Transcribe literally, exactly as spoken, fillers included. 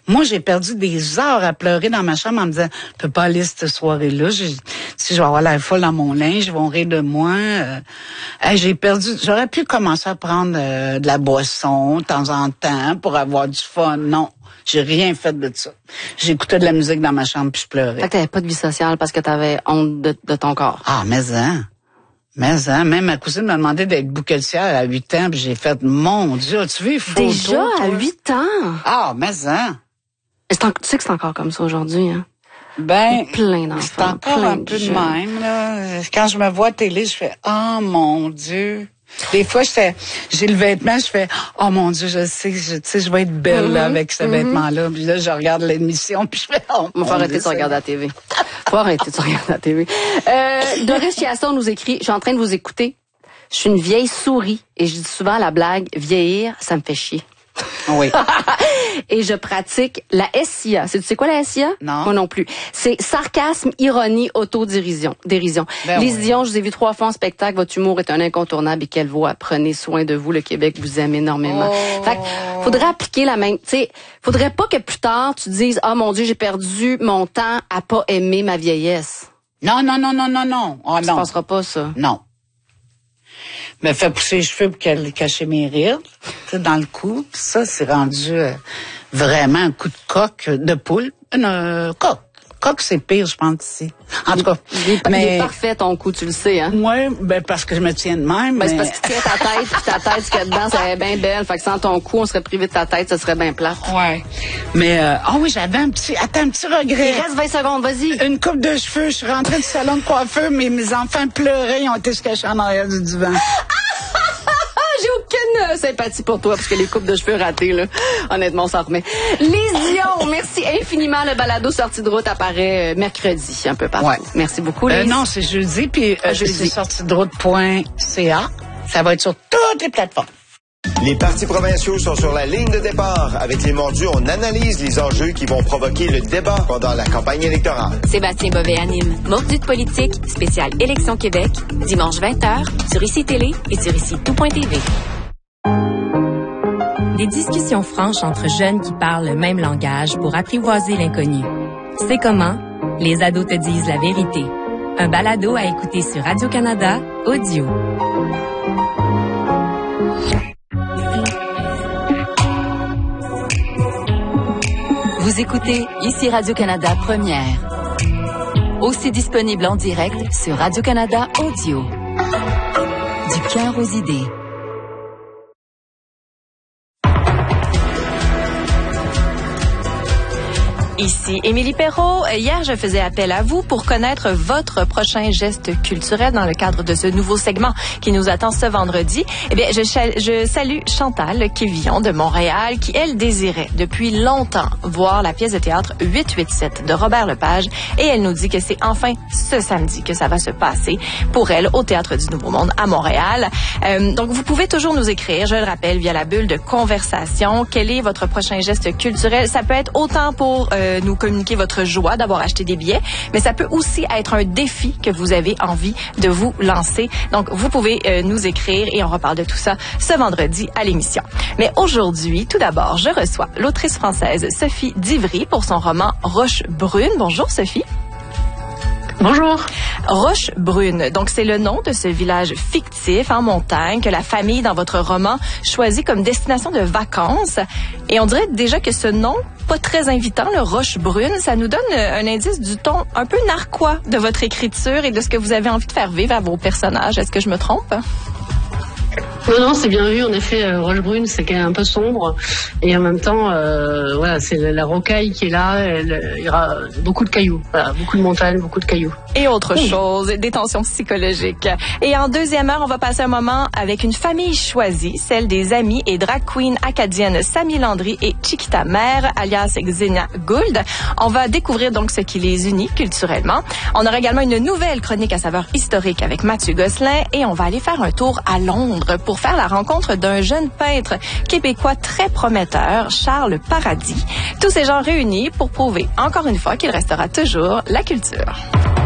Moi, j'ai perdu des heures à pleurer dans ma chambre en me disant, je peux pas aller cette soirée-là. J'ai, si je vais avoir la folle dans mon linge, ils vont rire de moi. Euh, hey, j'ai perdu, j'aurais pu commencer à prendre euh, de la boisson de temps en temps pour avoir du fun. Non, j'ai rien fait de ça. J'écoutais de la musique dans ma chambre puis je pleurais. Fait que t'avais pas de vie sociale parce que t'avais honte de, de ton corps. Ah, mais hein. Mais hein, même ma cousine m'a demandé d'être bouquetière à huit ans, puis j'ai fait, mon Dieu, as-tu vu les photos? Déjà, à huit ans? Ah, mais hein. C'est en, tu sais que c'est encore comme ça aujourd'hui, hein? Ben, plein d'enfants, c'est encore plein un de peu de jeunes. même, là. Quand je me vois à télé, je fais, oh mon Dieu. Des fois, je fais, j'ai le vêtement, je fais, oh mon Dieu, je sais, je, tu sais, je vais être belle, Mm-hmm, là, avec ce mm-hmm. vêtement-là. Puis là, je regarde l'émission, puis je fais, oh On va arrêter de se regarder à la T V. Faut arrêter de se regarder à la T V. Euh, Doris Chiasson nous écrit, je suis en train de vous écouter. Je suis une vieille souris et je dis souvent à la blague, vieillir, ça me fait chier. Oui. Et je pratique la S I A. C'est, tu sais quoi la S I A? Non. Moi non plus. C'est sarcasme, ironie, autodérision. Dérision. Ben Lise oui. Dion, je vous ai vu trois fois en spectacle. Votre humour est un incontournable et quelle voix. Prenez soin de vous. Le Québec vous aime énormément. Oh. Fait que faudrait appliquer la même, tu sais, faudrait pas que plus tard tu dises, ah mon Dieu, j'ai perdu mon temps à pas aimer ma vieillesse. Non, non, non, non, non, non. Oh, Ça non. se passera pas, ça. Non. Me fait pousser les cheveux pour qu'elle cacher mes rides, tu sais, dans le cou. Puis ça, c'est rendu euh, vraiment un coup de coque, de poule. Une euh, coque. Coque, c'est pire, je pense, ici. En tout cas. Il est, mais... il est parfait ton coup, tu le sais, hein? Ouais, ben parce que je me tiens de même. Ben, mais... c'est parce que tu tiens ta tête, puis ta tête, ce qu'il y a dedans, ça est bien belle. Fait que sans ton cou, on serait privé de ta tête, ça serait bien plat. Ouais. Mais, euh, ah oui, j'avais un petit, attends, un petit regret. Il reste vingt secondes, vas-y. Une coupe de cheveux, je suis rentrée du salon de coiffeur, mais mes enfants pleuraient, ils ont été se cacher en arrière du divan. J'ai aucune euh, sympathie pour toi, parce que les coupes de cheveux ratées, là, honnêtement, on s'en remet. Lise Dion, merci infiniment. Le balado sortie de route apparaît euh, mercredi, un peu partout. Ouais. Merci beaucoup, Lise. Euh, non, c'est jeudi, puis euh, Ah, jeudi. c'est sorti de route point c a. Ça va être sur toutes les plateformes. Les partis provinciaux sont sur la ligne de départ. Avec les mordus, on analyse les enjeux qui vont provoquer le débat pendant la campagne électorale. Sébastien Bovet anime Mordu de politique, spécial Élection Québec, dimanche vingt heures, sur I C Télé et sur ici tout point t v. Des discussions franches entre jeunes qui parlent le même langage pour apprivoiser l'inconnu. C'est comment? Les ados te disent la vérité. Un balado à écouter sur Radio-Canada, audio. Vous écoutez ici Radio-Canada Première. Aussi disponible en direct sur Radio-Canada Audio. Du cœur aux idées. Ici Émilie Perrault. Hier, je faisais appel à vous pour connaître votre prochain geste culturel dans le cadre de ce nouveau segment qui nous attend ce vendredi. Eh bien, je, je salue Chantal Quévillon de Montréal qui, elle, désirait depuis longtemps voir la pièce de théâtre huit huit sept de Robert Lepage et elle nous dit que c'est enfin ce samedi que ça va se passer pour elle au Théâtre du Nouveau Monde à Montréal. Euh, donc, vous pouvez toujours nous écrire, je le rappelle, via la bulle de conversation. Quel est votre prochain geste culturel? Ça peut être autant pour euh, nous communiquer votre joie d'avoir acheté des billets, mais ça peut aussi être un défi que vous avez envie de vous lancer. Donc, vous pouvez euh, nous écrire et on reparle de tout ça ce vendredi à l'émission. Mais aujourd'hui, tout d'abord, je reçois l'autrice française Sophie Divry pour son roman Roche Brune. Bonjour Sophie. Bonjour. Roche Brune, donc c'est le nom de ce village fictif en montagne que la famille dans votre roman choisit comme destination de vacances. Et on dirait déjà que ce nom, pas très invitant, le Roche Brune, ça nous donne un indice du ton un peu narquois de votre écriture et de ce que vous avez envie de faire vivre à vos personnages. Est-ce que je me trompe? Non, non, c'est bien vu. En effet, euh, Roche Brune, c'est quand même un peu sombre. Et en même temps, euh, voilà, c'est la, la rocaille qui est là. Elle, il y aura beaucoup de cailloux. Voilà, beaucoup de montagnes, beaucoup de cailloux. Et autre oui. chose, des tensions psychologiques. Et en deuxième heure, on va passer un moment avec une famille choisie, celle des amis et drag queen acadiennes Samy Landry et Chiquita Mère, alias Xenia Gould. On va découvrir donc ce qui les unit culturellement. On aura également une nouvelle chronique à saveur historique avec Mathieu Gosselin et on va aller faire un tour à Londres pour faire la rencontre d'un jeune peintre québécois très prometteur, Charles Paradis. Tous ces gens réunis pour prouver encore une fois qu'il restera toujours la culture.